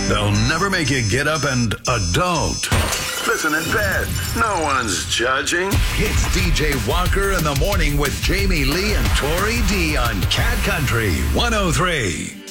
They'll never make you get up and adult. Listen in bed. No one's judging. It's DJ Walker in the morning with Jamie Lee and Tori D on Cat Country 103.